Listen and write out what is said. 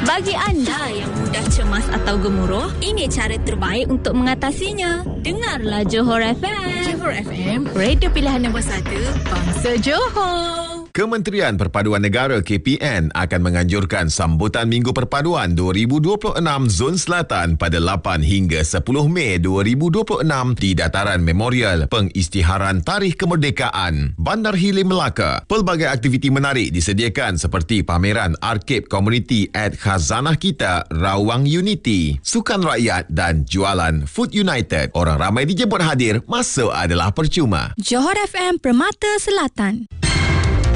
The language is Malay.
Bagi anda yang mudah cemas atau gemuruh, ini cara terbaik untuk mengatasinya. Dengarlah Johor FM. Johor FM, radio pilihan nombor 1, bangsa Johor. Kementerian Perpaduan Negara KPN akan menganjurkan sambutan Minggu Perpaduan 2026 Zon Selatan pada 8 hingga 10 Mei 2026 di Dataran Memorial Pengisytiharan Tarikh Kemerdekaan, Bandar Hilir Melaka. Pelbagai aktiviti menarik disediakan seperti pameran Arkib Komuniti at Khazanah Kita, Rawang Unity, Sukan Rakyat dan jualan Food United. Orang ramai dijemput hadir, masuk adalah percuma. Johor FM Permata Selatan.